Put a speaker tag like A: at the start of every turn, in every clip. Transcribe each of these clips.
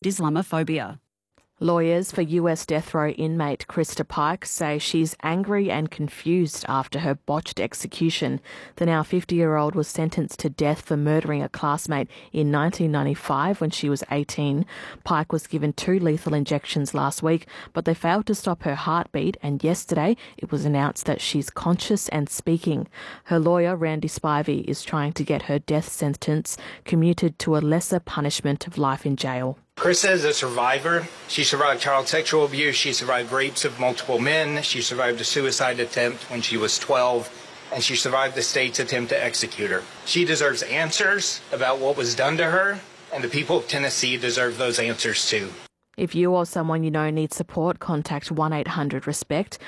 A: Islamophobia.
B: Lawyers for US death row inmate Krista Pike say she's angry and confused after her botched execution. The now 50-year-old was sentenced to death for murdering a classmate in 1995 when she was 18. Pike was given 2 lethal injections last week, but they failed to stop her heartbeat, and yesterday it was announced that she's conscious and speaking. Her lawyer, Randy Spivey, is trying to get her death sentence commuted to a lesser punishment of life in jail.
C: Krista is a survivor. She survived child sexual abuse. She survived rapes of multiple men. She survived a suicide attempt when she was 12. And she survived the state's attempt to execute her. She deserves answers about what was done to her, and the people of Tennessee deserve those answers too.
B: If you or someone you know needs support, contact 1-800-RESPECT,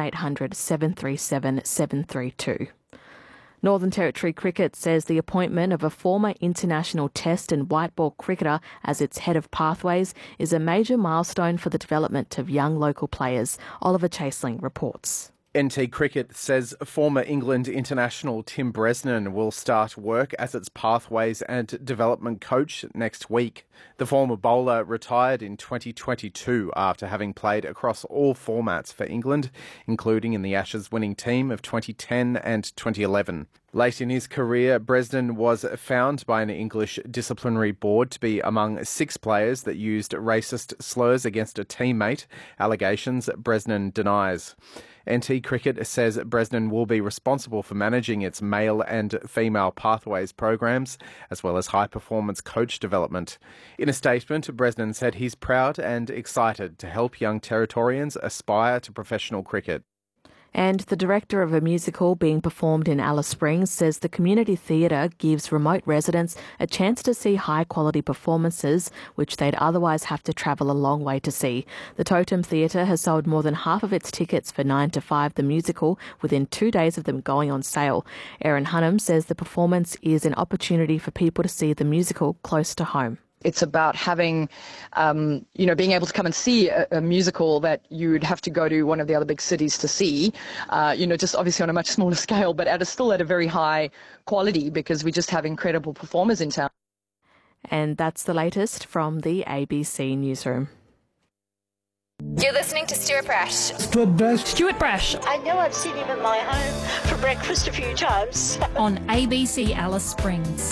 B: 1-800-737-732. Northern Territory Cricket says the appointment of a former international test and white ball cricketer as its head of pathways is a major milestone for the development of young local players. Oliver Chaseling reports.
D: NT Cricket says former England international Tim Bresnan will start work as its pathways and development coach next week. The former bowler retired in 2022 after having played across all formats for England, including in the Ashes winning team of 2010 and 2011. Late in his career, Bresnan was found by an English disciplinary board to be among 6 players that used racist slurs against a teammate, allegations Bresnan denies. NT Cricket says Bresnan will be responsible for managing its male and female pathways programs, as well as high-performance coach development. In a statement, Bresnan said he's proud and excited to help young Territorians aspire to professional cricket.
B: And the director of a musical being performed in Alice Springs says the community theatre gives remote residents a chance to see high-quality performances, which they'd otherwise have to travel a long way to see. The Totem Theatre has sold more than half of its tickets for 9 to 5 the musical within 2 days of them going on sale. Erin Hunnam says the performance is an opportunity for people to see the musical close to home.
E: It's about having, being able to come and see a musical that you'd have to go to one of the other big cities to see, just obviously on a much smaller scale, but still at a very high quality because we just have incredible performers in town.
B: And that's the latest from the ABC Newsroom.
F: You're listening to Stuart Brash.
A: Stuart Brash.
G: I know I've seen him in my home for breakfast a few times.
A: On ABC Alice Springs.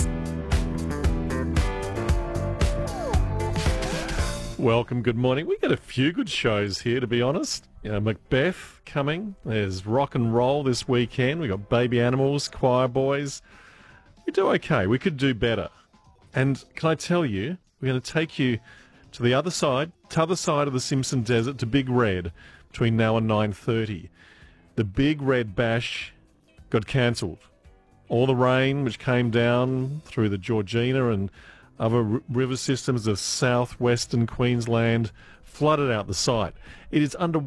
H: Welcome, good morning. We got a few good shows here, to be honest. Macbeth coming. There's rock and roll this weekend. We got Baby Animals, Choir Boys. We do okay. We could do better. And can I tell you, we're going to take you to the other side of the Simpson Desert to Big Red between now and 9:30. The Big Red Bash got cancelled. All the rain which came down through the Georgina and other river systems of southwestern Queensland flooded out the site. It is under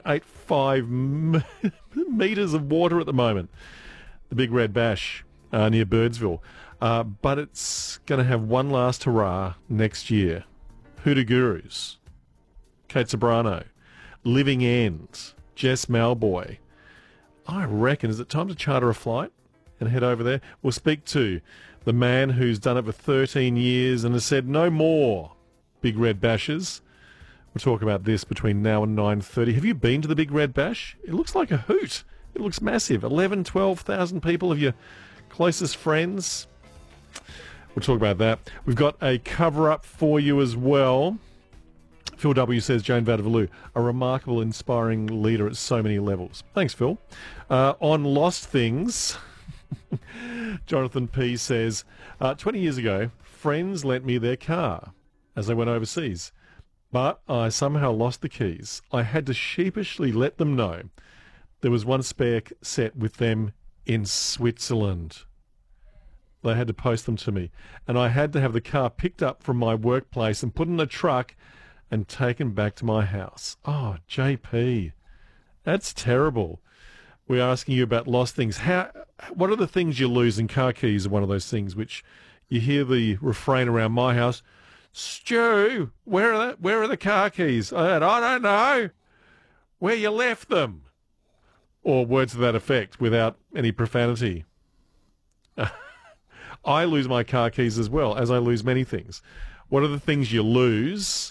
H: 1.85 metres of water at the moment, the Big Red Bash near Birdsville. But it's going to have one last hurrah next year. Hoodoo Gurus, Kate Sobrano, Living End, Jess Malboy. I reckon, is it time to charter a flight and head over there? We'll speak to the man who's done it for 13 years and has said no more Big Red Bashes. We'll talk about this between now and 9:30. Have you been to the Big Red Bash? It looks like a hoot. It looks massive. 11,000, 12,000 people of your closest friends. We'll talk about that. We've got a cover-up for you as well. Phil W. says Jane Vadavulu, a remarkable, inspiring leader at so many levels. Thanks, Phil. On Lost Things, Jonathan P. says, 20 years ago, friends lent me their car as they went overseas, but I somehow lost the keys. I had to sheepishly let them know there was one spare set with them in Switzerland. They had to post them to me, and I had to have the car picked up from my workplace and put in a truck and taken back to my house. Oh, JP, that's terrible. We're asking you about lost things. What are the things you lose? And car keys are one of those things which you hear the refrain around my house, Stu, where are the car keys? I don't know. Where you left them? Or words to that effect without any profanity. I lose my car keys as well, as I lose many things. What are the things you lose?